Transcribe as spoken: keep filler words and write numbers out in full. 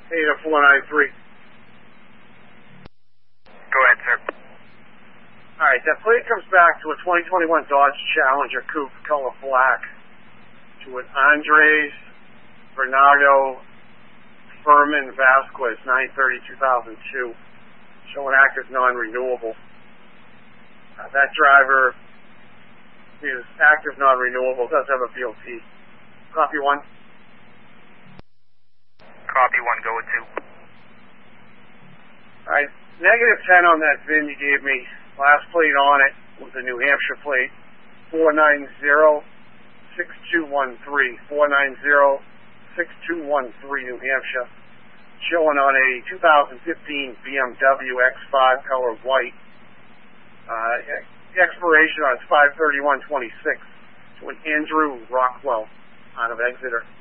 Ada four nine three. Go ahead, sir. Alright, that plate comes back to a twenty twenty-one Dodge Challenger Coupe, color black, to an Andres Bernardo Furman Vasquez, nine thirty two thousand two, showing active non-renewable. Uh, that driver is active non-renewable, does have a B O T. Copy one. Copy one, go with two. Alright, negative ten on that V I N you gave me. Last plate on it was a New Hampshire plate, four nine zero six two one three, four nine zero six two one three, New Hampshire, showing on a two thousand fifteen B M W X five color white. Uh, expiration on five thirty-one twenty-six to an Andrew Rockwell out of Exeter.